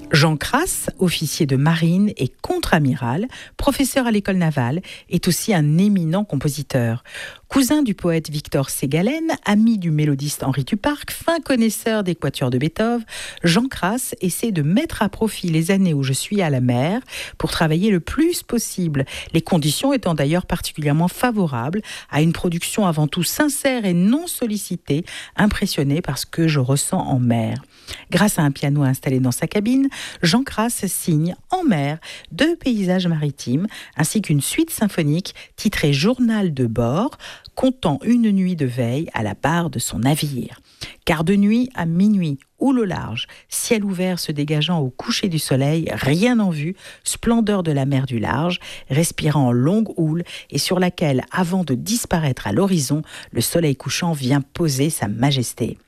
Jean Crasse, officier de marine et contre-amiral, professeur à l'école navale, est aussi un éminent compositeur. Cousin du poète Victor Ségalen, ami du mélodiste Henri Duparc, fin connaisseur des quatuors de Beethoven, Jean Crasse essaie de mettre à profit les années où je suis à la mer pour travailler le plus possible, les conditions étant d'ailleurs particulièrement favorables à une production avant tout sincère et non sollicitée, impressionnée par ce que je ressens en mer. Grâce à un piano installé dans sa cabine, Jean Crasse signe en mer 2 paysages maritimes ainsi qu'une suite symphonique titrée Journal de bord, comptant une nuit de veille à la barre de son navire. Quart de nuit à minuit, houle au large, ciel ouvert se dégageant au coucher du soleil, rien en vue, splendeur de la mer du large, respirant en longue houle et sur laquelle, avant de disparaître à l'horizon, le soleil couchant vient poser sa majesté.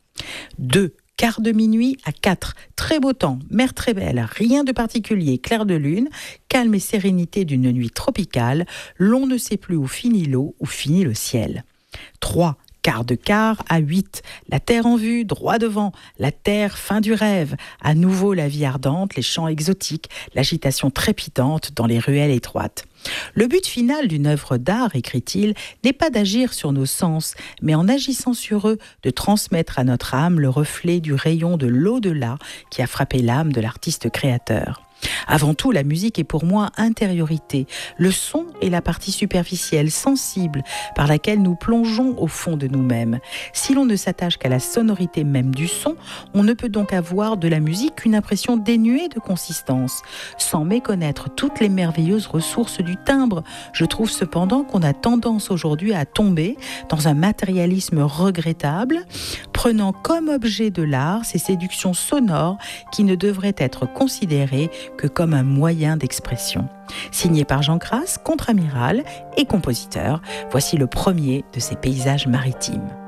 2. Quart de minuit à 4, très beau temps, mer très belle, rien de particulier, clair de lune, calme et sérénité d'une nuit tropicale, l'on ne sait plus où finit l'eau, où finit le ciel. 3. Quart à 8, la terre en vue, droit devant, la terre, fin du rêve, à nouveau la vie ardente, les chants exotiques, l'agitation trépidante dans les ruelles étroites. Le but final d'une œuvre d'art, écrit-il, n'est pas d'agir sur nos sens, mais en agissant sur eux, de transmettre à notre âme le reflet du rayon de l'au-delà qui a frappé l'âme de l'artiste créateur. Avant tout, la musique est pour moi intériorité. Le son est la partie superficielle, sensible, par laquelle nous plongeons au fond de nous-mêmes. Si l'on ne s'attache qu'à la sonorité même du son, on ne peut donc avoir de la musique qu'une impression dénuée de consistance. Sans méconnaître toutes les merveilleuses ressources du timbre, je trouve cependant qu'on a tendance aujourd'hui à tomber dans un matérialisme regrettable, prenant comme objet de l'art ces séductions sonores qui ne devraient être considérées que comme un moyen d'expression. Signé par Jean Crasse, contre-amiral et compositeur, voici le premier de ces paysages maritimes.